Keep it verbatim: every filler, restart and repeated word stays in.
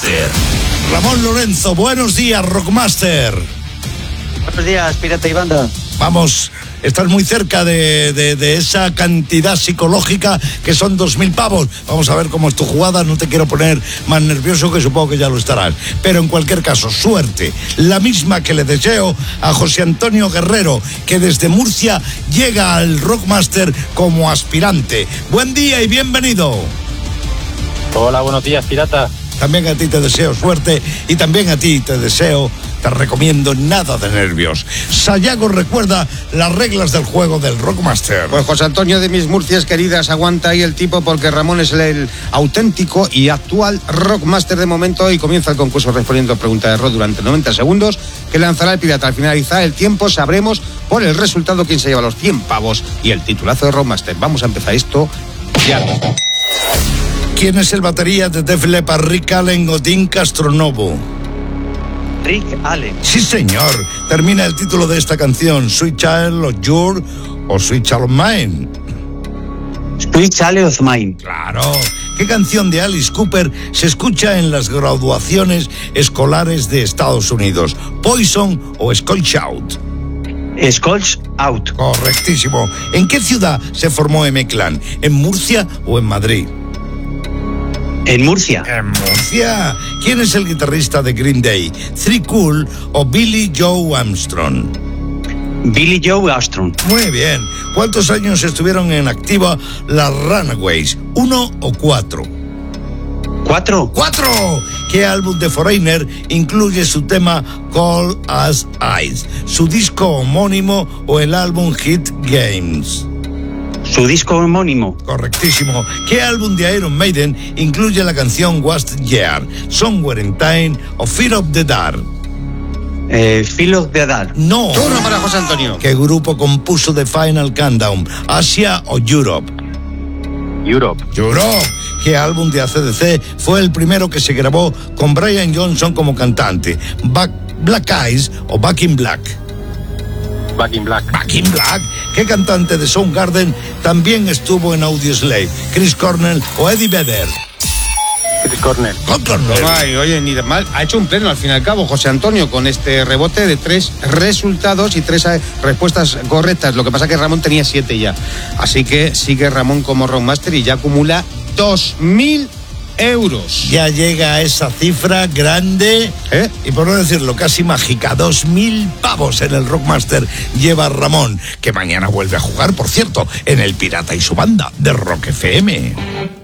Rockmaster. Ramón Lorenzo, buenos días, Rockmaster. Buenos días, Pirata y Banda. Vamos, estás muy cerca de, de, de esa cantidad psicológica que son dos mil pavos. Vamos a ver cómo es tu jugada, no te quiero poner más nervioso, que supongo que ya lo estarás. Pero en cualquier caso, suerte, la misma que le deseo a José Antonio Guerrero, que desde Murcia llega al Rockmaster como aspirante. Buen día y bienvenido. Hola, buenos días, Pirata. También a ti te deseo suerte y también a ti te deseo, te recomiendo nada de nervios. Sayago recuerda las reglas del juego del Rockmaster. Pues José Antonio de mis Murcias queridas, aguanta ahí el tipo, porque Ramón es el, el auténtico y actual Rockmaster de momento, y comienza el concurso respondiendo a preguntas de rock durante noventa segundos, que lanzará el Pirata. Al finalizar el tiempo sabremos por el resultado quién se lleva los cien pavos y el titulazo de Rockmaster. Vamos a empezar esto ya. ¿Quién es el batería de Def Leppard, Rick Allen o Dean Castronovo? Rick Allen. Sí, señor. Termina el título de esta canción, Sweet Child of Yours o Sweet Child of Mine. Sweet Child of Mine. Claro. ¿Qué canción de Alice Cooper se escucha en las graduaciones escolares de Estados Unidos? ¿Poison o Scorch Out? Scorch Out. Correctísimo. ¿En qué ciudad se formó M-Clan? ¿En Murcia o en Madrid? En Murcia. En Murcia. ¿Quién es el guitarrista de Green Day? Three Cool o Billy Joe Armstrong? Billy Joe Armstrong. Muy bien. ¿Cuántos años estuvieron en activa las Runaways? ¿Uno o cuatro? ¿Cuatro? ¡Cuatro! ¿Qué álbum de Foreigner incluye su tema Cold as Ice? ¿Su disco homónimo o el álbum Hit Games? Su disco homónimo. Correctísimo. ¿Qué álbum de Iron Maiden incluye la canción What's Year? ¿Somewhere in Time o Fear of the Dark? Eh, Fear of the Dark. No. Turno para José Antonio. ¿Qué grupo compuso The Final Countdown? ¿Asia o Europe? Europe. Europe. ¿Qué álbum de A C D C fue el primero que se grabó con Brian Johnson como cantante? Back, Black Eyes o Back in Black? Back in Black. Back in Black. ¿Qué cantante de Soundgarden también estuvo en Audioslave? ¿Chris Cornell o Eddie Vedder? Chris Cornell. Con Cornell. Toma, y oye, ni de mal. Ha hecho un pleno al fin y al cabo José Antonio con este rebote de tres resultados y tres eh, respuestas correctas. Lo que pasa es que Ramón tenía siete ya. Así que sigue Ramón como Rockmaster y ya acumula dos mil euros. Ya llega a esa cifra grande, ¿Eh? y por no decirlo casi mágica, dos mil pavos en el Rockmaster lleva Ramón, que mañana vuelve a jugar, por cierto, en el Pirata y su Banda de Rock F M.